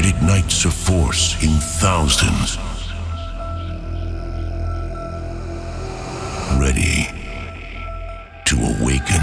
it ignites a force in thousands. Ready to awaken.